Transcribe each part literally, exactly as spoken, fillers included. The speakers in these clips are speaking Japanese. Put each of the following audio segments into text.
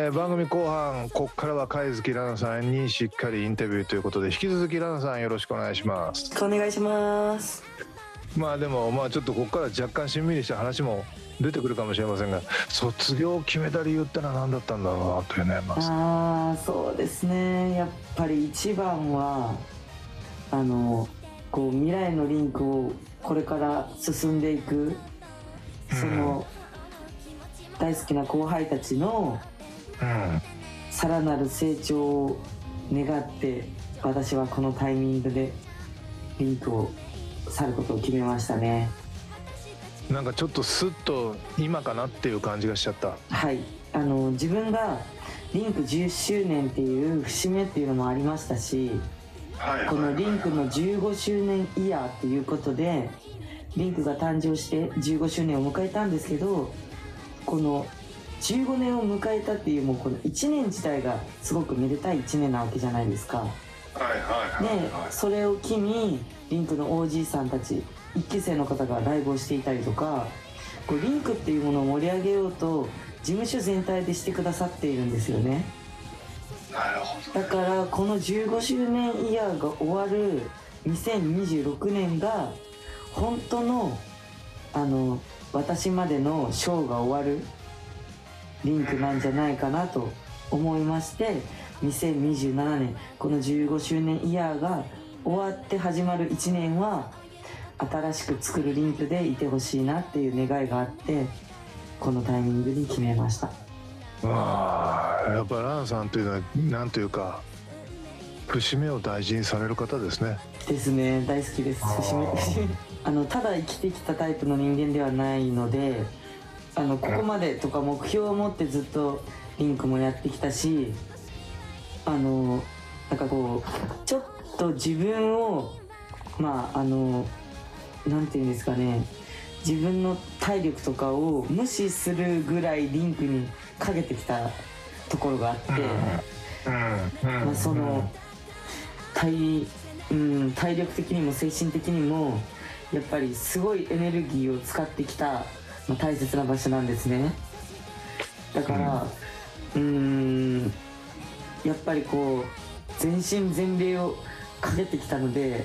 えー、番組後半ここからは貝月ラナさんにしっかりインタビューということで、引き続きラナさんよろしくお願いします。 お願いします。 まあでもまあちょっとここから若干しんみりした話も出てくるかもしれませんが、卒業を決めた理由ってのは何だったんだろうなというね、まああそうですね、やっぱり一番はあのこう未来のリンクをこれから進んでいく、その、うん、大好きな後輩たちのさらなる成長を願って私はこのタイミングでリンクを去ることを決めましたね。 なんかちょっとスッと今かなっていう感じがしちゃった。 はい、あの自分がリンクじゅっしゅうねんっていう節目っていうのもありましたし、このリンクのじゅうごしゅうねんイヤーっていうことでリンクが誕生してじゅうごしゅうねんを迎えたんですけど、このじゅうごねんを迎えたっていうもうこのいちねん自体がすごくめでたいいちねんなわけじゃないですか。はいはいはい、はい、でそれを機にリンクの オージー さんたちいっき生の方がライブをしていたりとか、こうリンクっていうものを盛り上げようと事務所全体でしてくださっているんですよね。 なるほど。 だからこのじゅうごしゅうねんイヤーが終わるにせんにじゅうろくねんが本当のあの私までのショーが終わるリンクなんじゃないかなと思いまして、にせんにじゅうななねんこのじゅうごしゅうねんイヤーが終わって始まるいちねんは新しく作るリンクでいてほしいなっていう願いがあって、このタイミングに決めました。 ああ、やっぱラナさんというのはなんというか節目を大事にされる方ですね。 ですね、大好きです。節目あのただ生きてきたタイプの人間ではないので、あのここまでとか目標を持ってずっとリンクもやってきたし、あのなんかこうちょっと自分をまああのなんていうんですかね、自分の体力とかを無視するぐらいリンクにかけてきたところがあって、まあ、その体、うん、体力的にも精神的にもやっぱりすごいエネルギーを使ってきた、まあ、大切な場所なんですね。だからうーんやっぱりこう全身全霊をかけてきたので、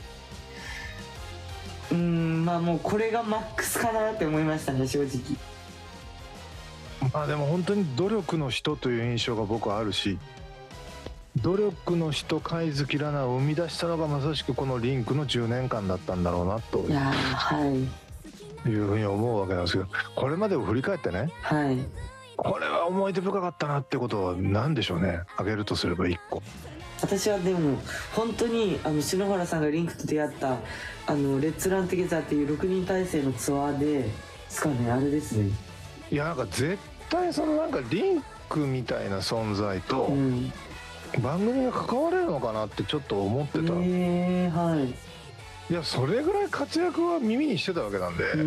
うーんまあもうこれがマックスかなって思いましたね、正直。 まあでも本当に努力の人という印象が僕はあるし、努力の人貝月ラナを生み出したのがまさしくこのリンクのじゅうねんかんだったんだろうなといやはいいうふうに思うわけなんですけど、これまでを振り返ってね、 はい、 これは思い出深かったなってことは何でしょうね、挙げるとすればいっこ。 私はでも本当にあの篠原さんがリンクと出会ったあのレッツラントゥゲザーっていうろくにん体制のツアーでですかね、あれですね。 いやなんか絶対そのなんかリンクみたいな存在と、うん、番組が関われるのかなってちょっと思ってた。 えー、はい。 いやそれぐらい活躍は耳にしてたわけなんで、うん、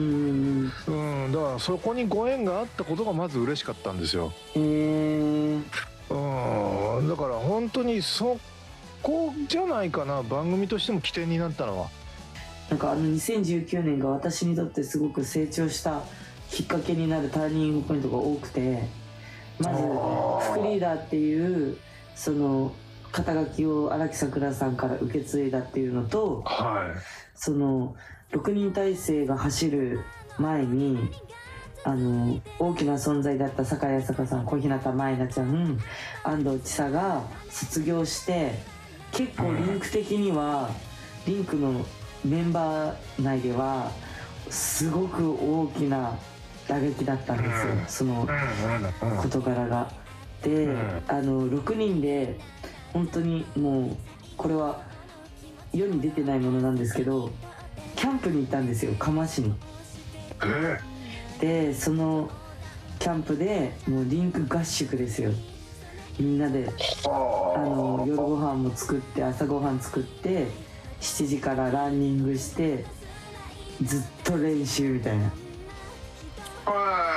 うん、だからそこにご縁があったことがまず嬉しかったんですよ。 えー、 うん、だから本当にそこじゃないかな、番組としても起点になったのは。 なんかあのにせんじゅうきゅうねんが私にとってすごく成長したきっかけになるターニングポイントが多くて、まず副リーダーっていうその肩書きを荒木さくらさんから受け継いだっていうのと、はい、そのろくにん体制が走る前にあの大きな存在だった酒井朝香さん、小日向舞菜ちゃん、安藤千沙が卒業して、結構リンク的にはリンクのメンバー内ではすごく大きな打撃だったんですよ、その事柄が。で、あのろくにんで本当にもうこれは世に出てないものなんですけど、キャンプに行ったんですよ、嘉麻市に。でそのキャンプでもうリンク合宿ですよ。みんなであの夜ご飯も作って朝ご飯作ってしちじからランニングしてずっと練習みたいな。